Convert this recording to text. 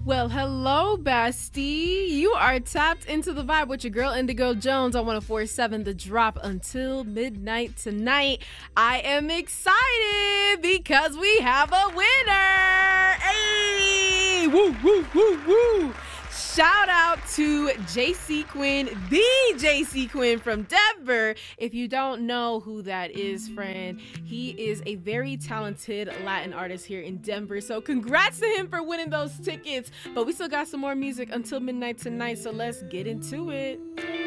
Well, hello, bestie. You are tapped into the vibe with your girl Indigo Jones on 104.7 The Drop until midnight tonight. I am excited because we have a winner. Hey! Woo, woo, woo, woo. Shout out to JC Quinn, the JC Quinn from Denver. If you don't know who that is, friend, he is a very talented Latin artist here in Denver. So congrats to him for winning those tickets. But we still got some more music until midnight tonight, so let's get into it.